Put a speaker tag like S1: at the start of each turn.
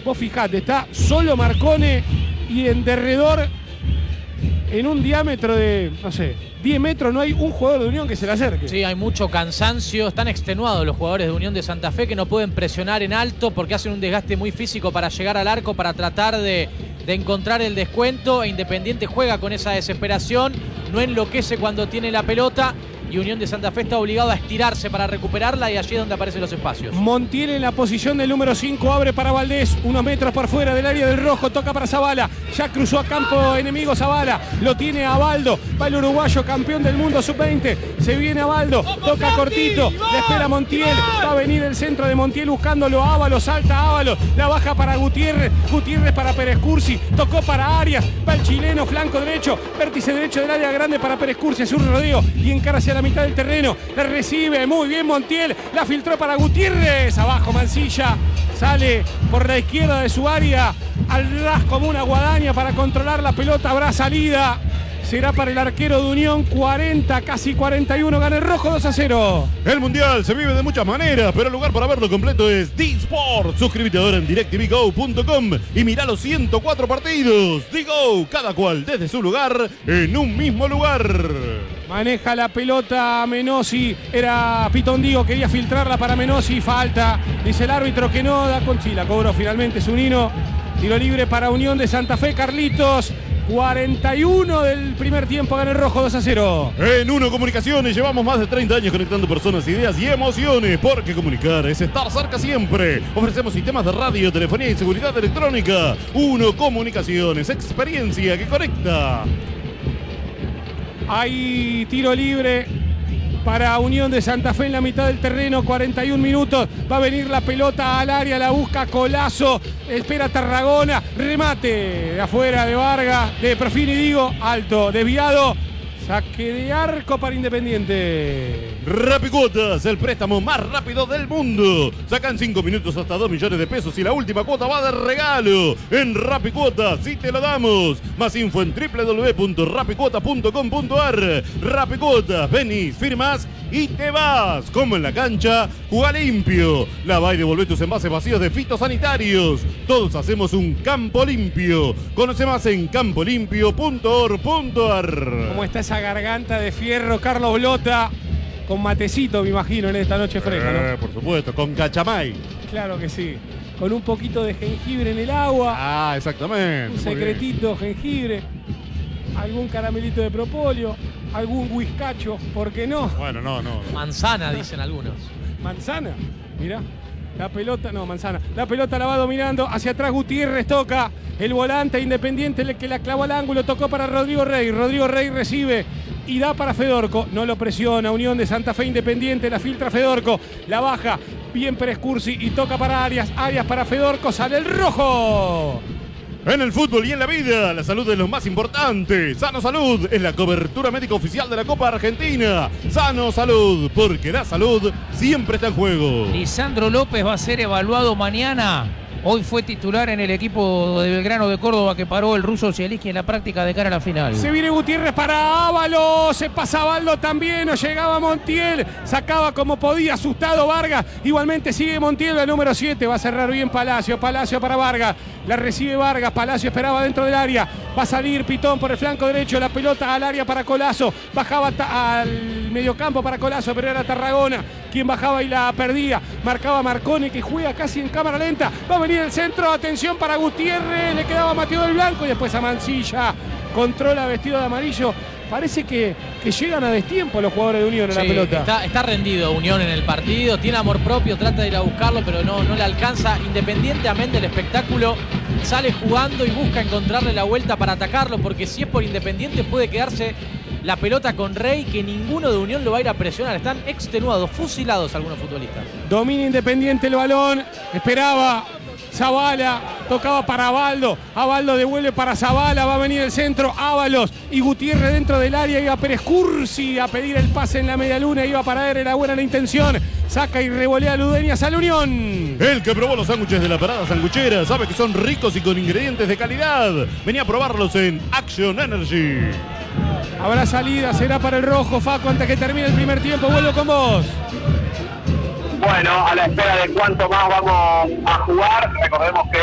S1: Vos fijate, está solo Marcone y en derredor, en un diámetro de, no sé, 10 metros, no hay un jugador de Unión que se le acerque.
S2: Sí, hay mucho cansancio, están extenuados los jugadores de Unión de Santa Fe que no pueden presionar en alto porque hacen un desgaste muy físico para llegar al arco, para tratar de encontrar el descuento, e Independiente juega con esa desesperación, no enloquece cuando tiene la pelota y Unión de Santa Fe está obligado a estirarse para recuperarla y allí es donde aparecen los espacios.
S1: Montiel en la posición del número 5, abre para Valdés, unos metros por fuera del área del rojo, toca para Zavala, ya cruzó a campo enemigo Zavala, lo tiene a Baldo, va el uruguayo campeón del mundo sub-20, se viene a Baldo, toca cortito, le espera Montiel, va a venir el centro de Montiel buscándolo, Ábalos, salta Ábalos, la baja para Gutiérrez, Gutiérrez para Pérez Cursi, tocó para Arias, va el chileno, flanco derecho, vértice derecho del área grande para Pérez Cursi, hace un rodeo y encara hacia la mitad del terreno, la recibe muy bien Montiel, la filtró para Gutiérrez, abajo Mancilla, sale por la izquierda de su área, al ras como una guadaña para controlar la pelota, habrá salida, será para el arquero de Unión, 40, casi 41, gana el rojo 2-0.
S3: El Mundial se vive de muchas maneras, pero el lugar para verlo completo es D-Sport. Suscríbete ahora en DirecTVGo.com y mirá los 104 partidos. D-Go, cada cual desde su lugar, en un mismo lugar.
S1: Maneja la pelota Menossi, era Pitondigo, quería filtrarla para Menossi, falta, dice el árbitro que no, da con Chila, cobró finalmente Zunino, tiro libre para Unión de Santa Fe, Carlitos, 41 del primer tiempo, gana el rojo 2-0.
S3: En Uno Comunicaciones llevamos más de 30 años conectando personas, ideas y emociones, porque comunicar es estar cerca siempre. Ofrecemos sistemas de radio, telefonía y seguridad electrónica. Uno Comunicaciones, experiencia que conecta.
S1: Hay tiro libre para Unión de Santa Fe en la mitad del terreno, 41 minutos, va a venir la pelota al área, la busca Colazo, espera Tarragona, remate de afuera de Vargas, de Profini digo, alto, desviado, saque de arco para Independiente.
S3: Rapicuotas, el préstamo más rápido del mundo. Sacan 5 minutos hasta 2 millones de pesos y la última cuota va de regalo. En Rapicuotas, sí te lo damos. Más info en www.rapicuotas.com.ar. Rapicuotas, venís, firmas y te vas. Como en la cancha, jugá limpio. Lava y devolvé tus envases vacíos de fitosanitarios. Todos hacemos un campo limpio. Conoce más en campolimpio.org.ar.
S1: ¿Cómo está esa garganta de fierro, Carlos Blota? Con matecito, me imagino, en esta noche fresca, ¿no?
S3: Por supuesto, con cachamay.
S1: Claro que sí. Con un poquito de jengibre en el agua.
S3: Ah, exactamente.
S1: Un secretito, jengibre. Algún caramelito de propóleo. Algún whiskacho, ¿por qué no?
S3: Bueno, no.
S2: Manzana, dicen algunos.
S1: Manzana, mirá. La pelota, no, Manzana. La pelota la va dominando. Hacia atrás Gutiérrez toca. El volante Independiente el que la clavó al ángulo. Tocó para Rodrigo Rey. Rodrigo Rey recibe y da para Fedorco. No lo presiona. Unión de Santa Fe Independiente. La filtra Fedorco. La baja. Bien Pérez Cursi y toca para Arias. Arias para Fedorco. Sale el rojo.
S3: En el fútbol y en la vida, la salud es lo más importante. Sano Salud es la cobertura médica oficial de la Copa Argentina. Sano Salud, porque la salud siempre está en juego.
S4: Lisandro López va a ser evaluado mañana. Hoy fue titular en el equipo de Belgrano de Córdoba que paró el ruso Zielinski en la práctica de cara a la final.
S1: Se viene Gutiérrez para Ábalos, se pasa Baldo también, no llegaba Montiel, sacaba como podía, asustado Vargas, igualmente sigue Montiel, el número 7, va a cerrar bien Palacio, Palacio para Vargas, la recibe Vargas, Palacio esperaba dentro del área, va a salir Pitón por el flanco derecho, la pelota al área para Colazo, bajaba al mediocampo para Colazo, pero era Tarragona quien bajaba y la perdía, marcaba Marcone que juega casi en cámara lenta, va a venir el centro, atención para Gutiérrez, le quedaba Mateo del Blanco y después a Mancilla, controla vestido de amarillo, parece que llegan a destiempo los jugadores de Unión en la pelota.
S2: Está rendido Unión en el partido, tiene amor propio, trata de ir a buscarlo, pero no le alcanza, independientemente del espectáculo, sale jugando y busca encontrarle la vuelta para atacarlo, porque si es por Independiente puede quedarse la pelota con Rey, que ninguno de Unión lo va a ir a presionar, están extenuados, fusilados algunos futbolistas.
S1: Domina Independiente el balón, esperaba Zavala, tocaba para Abaldo, Abaldo devuelve para Zavala, va a venir el centro, Ábalos y Gutiérrez dentro del área, iba Pérez Cursi a pedir el pase en la media luna, iba para él, era buena la intención, saca y revolea a Ludeñas a la Unión.
S3: El que probó los sándwiches de la Parada Sanguchera sabe que son ricos y con ingredientes de calidad. Venía a probarlos en Action Energy.
S1: Habrá salida, será para el rojo, Facu, antes que termine el primer tiempo, vuelvo con vos.
S5: Bueno, a la espera de cuánto más vamos a jugar, recordemos que